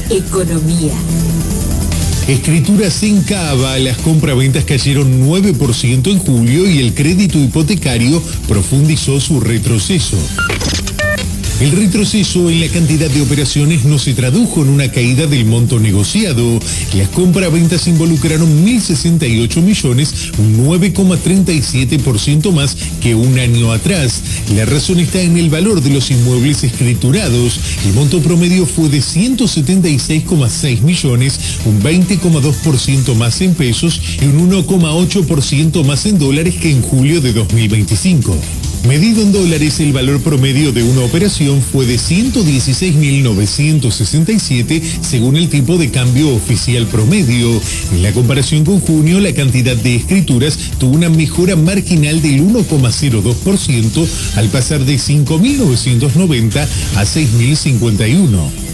economía. Escrituras en Cava, las compraventas cayeron 9% en julio y el crédito hipotecario profundizó su retroceso. El retroceso en la cantidad de operaciones no se tradujo en una caída del monto negociado. Las compraventas involucraron 1.068 millones, un 9,37% más que un año atrás. La razón está en el valor de los inmuebles escriturados. El monto promedio fue de 176,6 millones, un 20,2% más en pesos y un 1,8% más en dólares que en julio de 2025. Medido en dólares, el valor promedio de una operación fue de 116.967 según el tipo de cambio oficial promedio. En la comparación con junio, la cantidad de escrituras tuvo una mejora marginal del 1,02% al pasar de 5.990 a 6.051.